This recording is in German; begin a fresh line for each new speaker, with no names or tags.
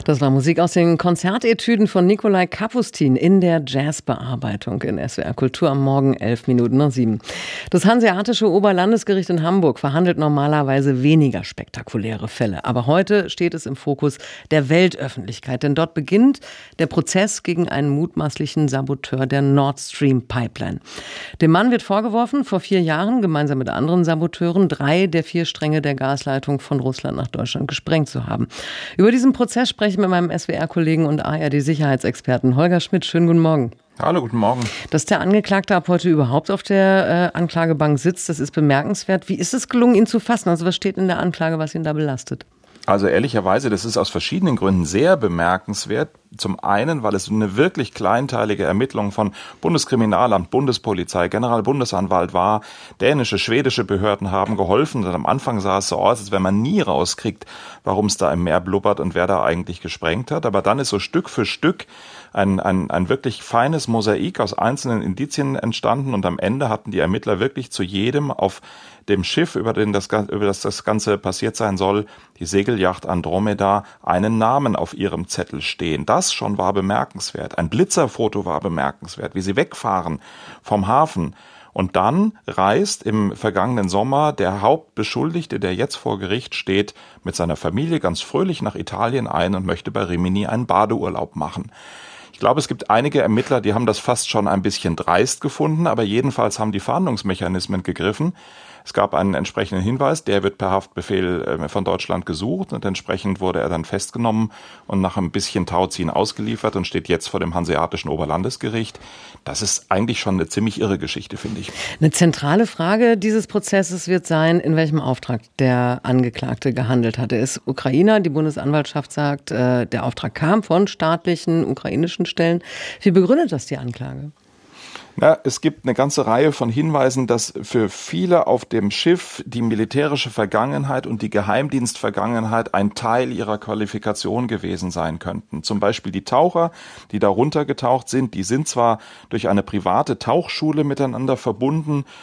Das war Musik aus den Konzertetüden von Nikolai Kapustin in der Jazzbearbeitung in SWR Kultur am Morgen 7:11. Das Hanseatische Oberlandesgericht in Hamburg verhandelt normalerweise weniger spektakuläre Fälle. Aber heute steht es im Fokus der Weltöffentlichkeit, denn dort beginnt der Prozess gegen einen mutmaßlichen Saboteur der Nord Stream Pipeline. Dem Mann wird vorgeworfen, vor 4 Jahren gemeinsam mit anderen Saboteuren 3 der 4 Stränge der Gasleitung von Russland nach Deutschland gesprengt zu haben. Über diesen Prozess spreche ich mit meinem SWR-Kollegen und ARD-Sicherheitsexperten Holger Schmidt. Schönen guten Morgen.
Hallo, guten Morgen.
Dass der Angeklagte ab heute überhaupt auf der Anklagebank sitzt, das ist bemerkenswert. Wie ist es gelungen, ihn zu fassen? Also was steht in der Anklage, was ihn da belastet?
Also ehrlicherweise, das ist aus verschiedenen Gründen sehr bemerkenswert. Zum einen, weil es eine wirklich kleinteilige Ermittlung von Bundeskriminalamt, Bundespolizei, Generalbundesanwalt war. Dänische, schwedische Behörden haben geholfen. Und am Anfang sah es so aus, als wenn man nie rauskriegt, warum es da im Meer blubbert und wer da eigentlich gesprengt hat. Aber dann ist so Stück für Stück ein wirklich feines Mosaik aus einzelnen Indizien entstanden. Und am Ende hatten die Ermittler wirklich zu jedem auf dem Schiff, über das das Ganze passiert sein soll, die Segelyacht Andromeda, einen Namen auf ihrem Zettel stehen. Das schon war bemerkenswert. Ein Blitzerfoto war bemerkenswert, wie sie wegfahren vom Hafen. Und dann reist im vergangenen Sommer der Hauptbeschuldigte, der jetzt vor Gericht steht, mit seiner Familie ganz fröhlich nach Italien ein und möchte bei Rimini einen Badeurlaub machen. Ich glaube, es gibt einige Ermittler, die haben das fast schon ein bisschen dreist gefunden, aber jedenfalls haben die Fahndungsmechanismen gegriffen. Es gab einen entsprechenden Hinweis, der wird per Haftbefehl von Deutschland gesucht und entsprechend wurde er dann festgenommen und nach ein bisschen Tauziehen ausgeliefert und steht jetzt vor dem Hanseatischen Oberlandesgericht. Das ist eigentlich schon eine ziemlich irre Geschichte, finde ich.
Eine zentrale Frage dieses Prozesses wird sein, in welchem Auftrag der Angeklagte gehandelt hat. Er ist Ukrainer, die Bundesanwaltschaft sagt, der Auftrag kam von staatlichen ukrainischen Stellen. Wie begründet das die Anklage?
Ja, es gibt eine ganze Reihe von Hinweisen, dass für viele auf dem Schiff die militärische Vergangenheit und die Geheimdienstvergangenheit ein Teil ihrer Qualifikation gewesen sein könnten. Zum Beispiel die Taucher, die da runtergetaucht sind, die sind zwar durch eine private Tauchschule miteinander verbunden,